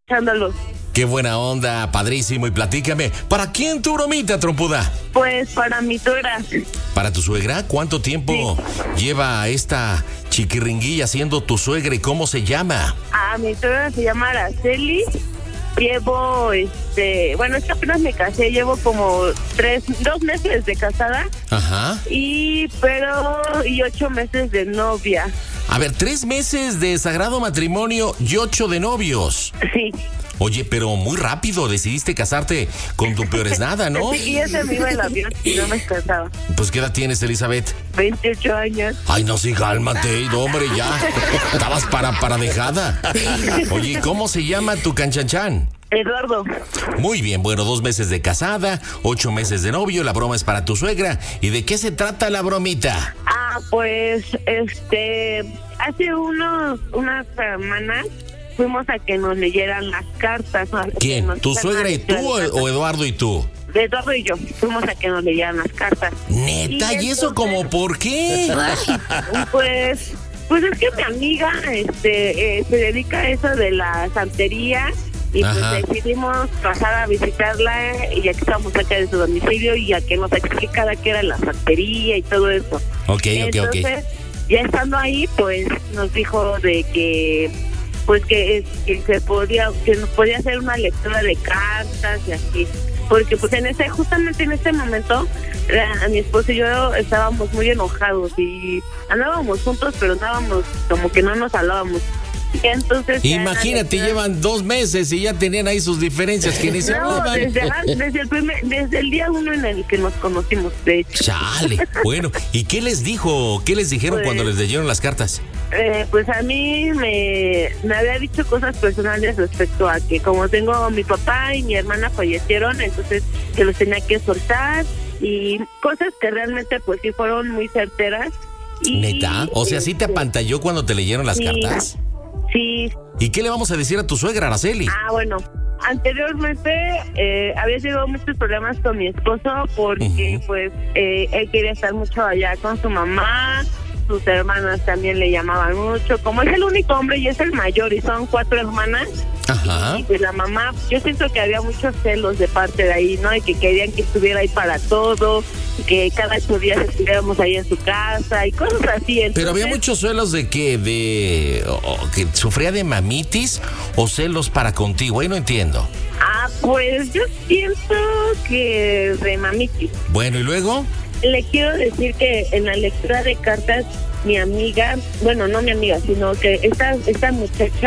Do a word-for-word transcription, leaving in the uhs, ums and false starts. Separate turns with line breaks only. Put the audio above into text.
echándolos.
Qué buena onda, padrísimo. Y platícame, ¿para quién tu bromita, trompuda?
Pues para mi suegra.
¿Para tu suegra? ¿Cuánto tiempo sí. lleva esta chiquiringuilla siendo tu suegra y cómo se llama?
Ah, mi suegra se llama Araceli. Llevo, este, bueno, es que apenas me casé, llevo como tres, dos meses de casada.
Ajá.
Y, pero, y ocho meses de novia.
A ver, tres meses de sagrado matrimonio y ocho de novios.
Sí.
Oye, pero muy rápido decidiste casarte con tu peor es nada, ¿no?
Sí, y ese me iba el avión y no me casaba.
Pues, ¿qué edad tienes, Elizabeth?
veintiocho años.
Ay, no, sí, cálmate, no, hombre, ya. Estabas para, para dejada. Oye, ¿cómo se llama tu canchanchan?
Eduardo.
Muy bien, bueno, dos meses de casada, ocho meses de novio, la broma es para tu suegra. ¿Y de qué se trata la bromita?
Ah, pues, este, hace unos, unas semanas fuimos a que nos leyeran las cartas.
¿Quién? ¿Tu suegra y tú o, o Eduardo y tú?
Eduardo y yo fuimos a que nos leyeran las cartas.
¿Neta? ¿Y, ¿Y entonces, eso como por qué?
Pues, pues es que mi amiga este, eh, se dedica a eso de la santería. Y Ajá. pues decidimos pasar a visitarla y ya que estamos cerca de su domicilio y ya que nos explicara qué era la santería y todo eso.
Ok,
Entonces,
ok, ok.
Ya estando ahí, pues nos dijo de que pues que, que se podía, que nos podía hacer una lectura de cartas y así. Porque pues en ese, justamente en ese momento, a mi esposo y yo estábamos muy enojados y andábamos juntos, pero andábamos como que no nos hablábamos. Entonces,
imagínate, ya llevan dos meses y ya tenían ahí sus diferencias que ni se
no,
hablaban.
Desde, desde, el primer, desde el día uno en el que nos conocimos, de hecho.
Chale, bueno, ¿y qué les dijo? ¿Qué les dijeron pues, cuando les leyeron las cartas?
Eh, pues a mí me, me había dicho cosas personales respecto a que como tengo mi papá y mi hermana fallecieron, entonces que los tenía que soltar y cosas que realmente pues sí fueron muy certeras. Y,
¿neta? O sea, ¿sí te apantalló cuando te leyeron las
sí,
cartas?
Sí.
¿Y qué le vamos a decir a tu suegra, Araceli?
Ah, bueno, anteriormente eh, había tenido muchos problemas con mi esposo porque uh-huh. pues eh, él quería estar mucho allá con su mamá, sus hermanas también le llamaban mucho, como es el único hombre y es el mayor y son cuatro hermanas.
Ajá.
Y pues la mamá, yo siento que había muchos celos de parte de ahí, ¿no? Y que querían que estuviera ahí para todo, que cada ocho días estuviéramos ahí en su casa y cosas así. Entonces,
pero había muchos celos de que, de, o, que sufría de mamitis o celos para contigo, ahí no entiendo.
Ah, pues yo siento que de mamitis.
Bueno, ¿y luego?
Le quiero decir que en la lectura de cartas, mi amiga, bueno, no mi amiga, sino que esta, esta muchacha